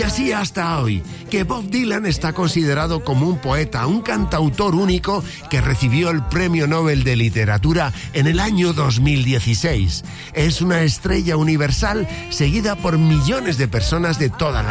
Y así hasta hoy, que Bob Dylan está considerado como un poeta, un cantautor único que recibió el Premio Nobel de Literatura en el año 2016. Es una estrella universal seguida por millones de personas de todas las